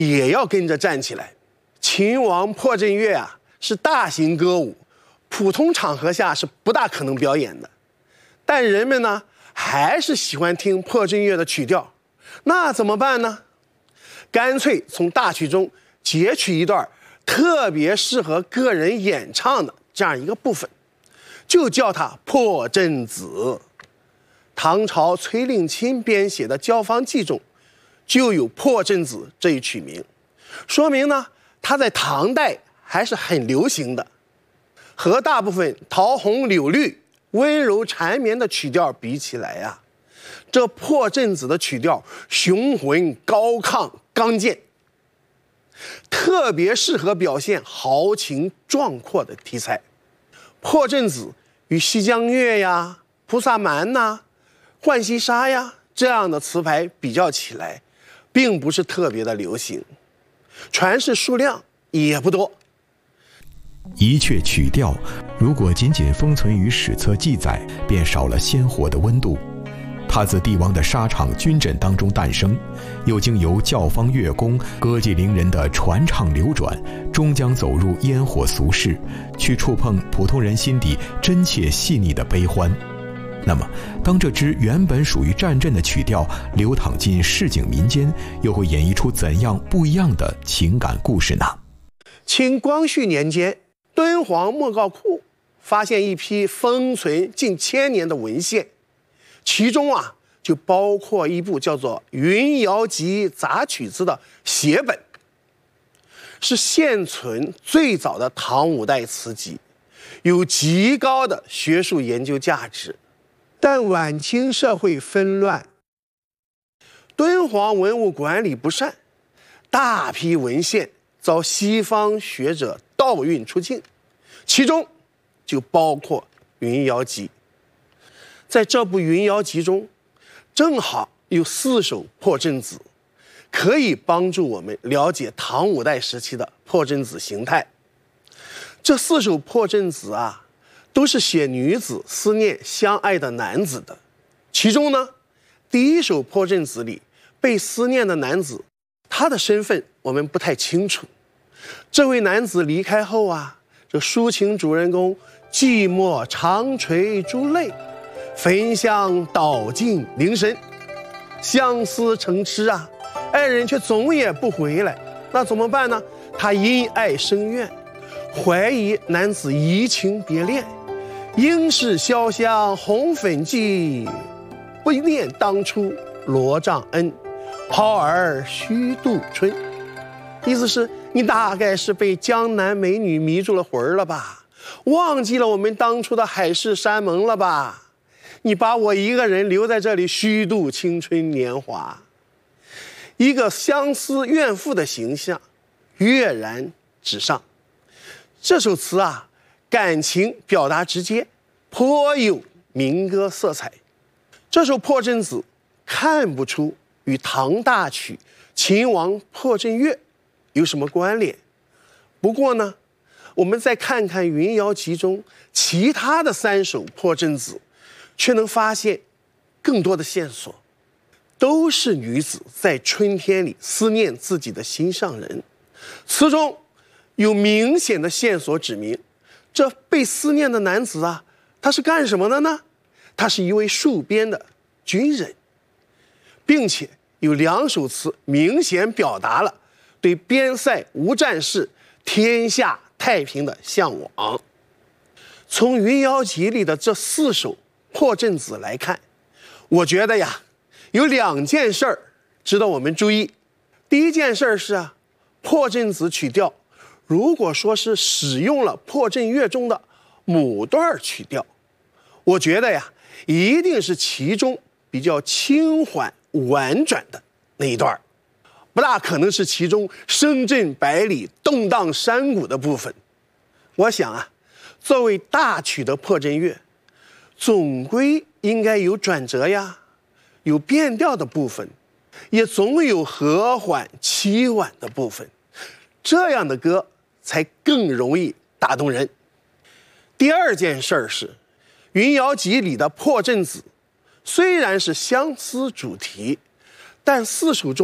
也要跟着站起来。秦王破阵乐啊，是大型歌舞，普通场合下是不大可能表演的。但人们呢，还是喜欢听破阵乐的曲调，那怎么办呢？干脆从大曲中截取一段特别适合个人演唱的这样一个部分，就叫它破阵子。唐朝崔令钦编写的《交方记》中就有破阵子这一曲名，说明呢，它在唐代还是很流行的。和大部分桃红柳绿、温柔缠绵的曲调比起来呀，这破阵子的曲调雄浑高亢刚健，特别适合表现豪情壮阔的题材。破阵子与西江月呀、菩萨蛮呐、浣溪沙呀这样的词牌比较起来，并不是特别的流行，传世数量也不多。 一阙曲调如果仅仅封存于史册记载，便少了鲜活的温度。它自帝王的沙场军阵当中诞生，又经由教坊乐工歌伎伶人的传唱流转，终将走入烟火俗世，去触碰普通人心底真切细腻的悲欢。那么当这支原本属于战阵的曲调流淌进市井民间，又会演绎出怎样不一样的情感故事呢？ 清光绪年间，敦煌莫高窟发现一批封存近1000年的文献，其中啊就包括一部叫做《云瑶集杂曲子》的写本，是现存最早的唐五代词集，有极高的学术研究价值。但晚清社会纷乱，敦煌文物管理不善，大批文献遭西方学者盗运出境，其中就包括《云瑶集》。在这部《云瑶集》中，正好有4首破阵子，可以帮助我们了解唐五代时期的破阵子形态。这4首破阵子啊，都是写女子思念相爱的男子的。其中呢，第1首破阵子里被思念的男子，他的身份我们不太清楚。这位男子离开后啊，这抒情主人公寂寞长垂珠泪，焚香捣尽凝神，相思成痴啊，爱人却总也不回来，那怎么办呢？他因爱生怨，怀疑男子移情别恋，应是潇湘红粉髻，不念当初罗帐恩，抛儿虚度春。意思是你大概是被江南美女迷住了魂了吧，忘记了我们当初的海誓山盟了吧，你把我一个人留在这里虚度青春年华。一个相思怨妇的形象跃然纸上。这首词啊，感情表达直接，颇有民歌色彩。这首破阵子看不出与唐大曲《秦王破阵乐》有什么关联。不过呢，我们再看看《云瑶集》中其他的3首破阵子，却能发现更多的线索，都是女子在春天里思念自己的心上人。词中有明显的线索指明，这被思念的男子啊，他是干什么的呢？他是一位戍边的军人，并且有2首词明显表达了对边塞无战事、天下太平的向往。从《云瑶集》里的这4首破阵子来看，我觉得呀，有2件事儿值得我们注意。第一件事是啊，破阵子曲调如果说是使用了破阵乐中的母段曲调，我觉得呀，一定是其中比较轻缓婉转的那一段，不大可能是其中声震百里、动荡山谷的部分。我想啊，作为大曲的破阵乐，总归应该有转折呀，有变调的部分，也总有和缓凄婉的部分，这样的歌才更容易打动人。第二件事是，《云瑶集》里的破阵子虽然是相思主题，但4首中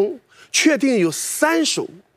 确定有3首